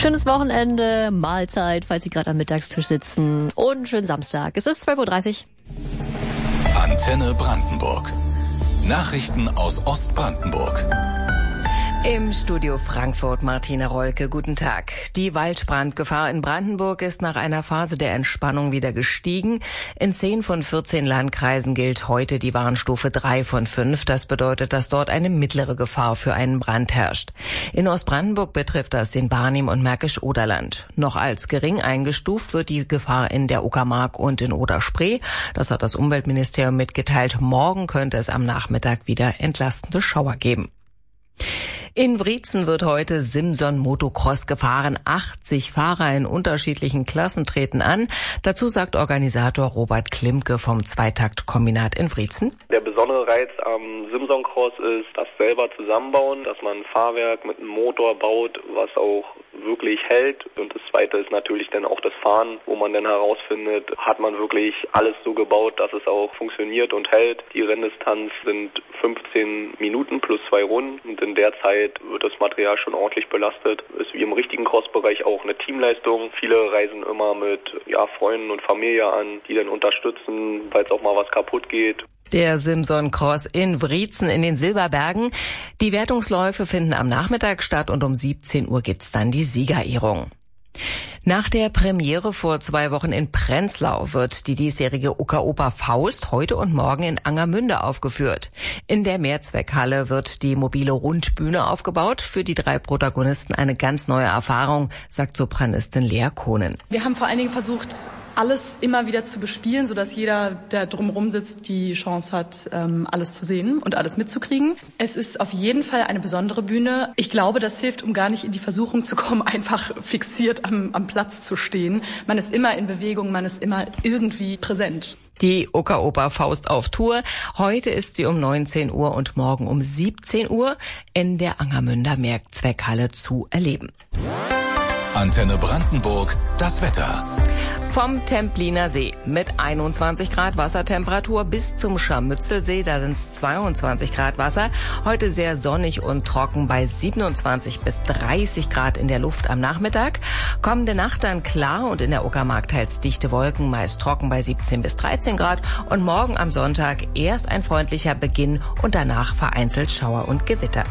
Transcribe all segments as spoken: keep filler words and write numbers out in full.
Schönes Wochenende, Mahlzeit, falls Sie gerade am Mittagstisch sitzen, und einen schönen Samstag. Es ist zwölf Uhr dreißig. Antenne Brandenburg. Nachrichten aus Ostbrandenburg. Im Studio Frankfurt Martina Rolke, guten Tag. Die Waldbrandgefahr in Brandenburg ist nach einer Phase der Entspannung wieder gestiegen. In zehn von vierzehn Landkreisen gilt heute die Warnstufe drei von fünf. Das bedeutet, dass dort eine mittlere Gefahr für einen Brand herrscht. In Ostbrandenburg betrifft das den Barnim und Märkisch-Oderland. Noch als gering eingestuft wird die Gefahr in der Uckermark und in Oder-Spree. Das hat das Umweltministerium mitgeteilt. Morgen könnte es am Nachmittag wieder entlastende Schauer geben. In Wriezen wird heute Simson Motocross gefahren. achtzig Fahrer in unterschiedlichen Klassen treten an. Dazu sagt Organisator Robert Klimke vom Zweitakt-Kombinat in Wriezen. Der besondere Reiz am Simson Cross ist das selber zusammenbauen, dass man ein Fahrwerk mit einem Motor baut, was auch wirklich hält. Und das Zweite ist natürlich dann auch das Fahren, wo man dann herausfindet, hat man wirklich alles so gebaut, dass es auch funktioniert und hält. Die Renndistanz sind fünfzehn Minuten plus zwei Runden und in der Zeit wird das Material schon ordentlich belastet. Ist wie im richtigen Crossbereich auch eine Teamleistung. Viele reisen immer mit ja, Freunden und Familie an, die dann unterstützen, falls auch mal was kaputt geht. Der Simson Cross in Wriezen in den Silberbergen. Die Wertungsläufe finden am Nachmittag statt und um siebzehn Uhr gibt's dann die Siegerehrung. Nach der Premiere vor zwei Wochen in Prenzlau wird die diesjährige Uckeroper Faust heute und morgen in Angermünde aufgeführt. In der Mehrzweckhalle wird die mobile Rundbühne aufgebaut. Für die drei Protagonisten eine ganz neue Erfahrung, sagt Sopranistin Lea Kohnen. Wir haben vor allen Dingen versucht, alles immer wieder zu bespielen, sodass jeder, der drumherum sitzt, die Chance hat, alles zu sehen und alles mitzukriegen. Es ist auf jeden Fall eine besondere Bühne. Ich glaube, das hilft, um gar nicht in die Versuchung zu kommen, einfach fixiert am, am Platz zu stehen. Man ist immer in Bewegung, man ist immer irgendwie präsent. Die Uckeroper Faust auf Tour. Heute ist sie um neunzehn Uhr und morgen um siebzehn Uhr in der Angermünder Mehrzweckhalle zu erleben. Antenne Brandenburg, das Wetter. Vom Templiner See mit einundzwanzig Grad Wassertemperatur bis zum Scharmützelsee, da sind es zweiundzwanzig Grad Wasser. Heute sehr sonnig und trocken bei siebenundzwanzig bis dreißig Grad in der Luft am Nachmittag. Kommende Nacht dann klar und in der Uckermark teils dichte Wolken, meist trocken bei siebzehn bis dreizehn Grad. Und morgen am Sonntag erst ein freundlicher Beginn und danach vereinzelt Schauer und Gewitter.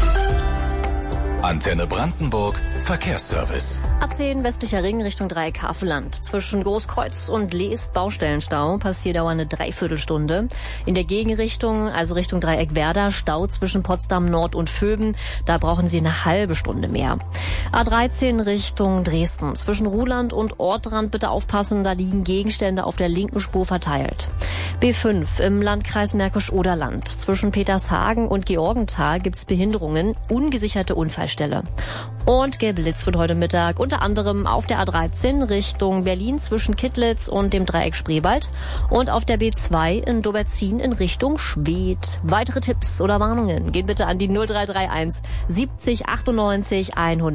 Antenne Brandenburg, Verkehrsservice. A zehn westlicher Ring Richtung Dreieck Havelland. Zwischen Großkreuz und Leest Baustellenstau, Passierdauer eine Dreiviertelstunde. In der Gegenrichtung, also Richtung Dreieck Werder, Stau zwischen Potsdam Nord und Vöben. Da brauchen Sie eine halbe Stunde mehr. A dreizehn Richtung Dresden. Zwischen Ruhland und Ortrand bitte aufpassen, da liegen Gegenstände auf der linken Spur verteilt. B fünf im Landkreis Märkisch-Oderland. Zwischen Petershagen und Georgenthal gibt's Behinderungen, ungesicherte Unfallstelle. Und gelbe Blitz wird heute Mittag unter anderem auf der A dreizehn Richtung Berlin zwischen Kittlitz und dem Dreieck Spreewald und auf der B zwei in Doberzin in Richtung Schwedt. Weitere Tipps oder Warnungen gehen bitte an die null drei drei eins siebzig achtundneunzig hundert.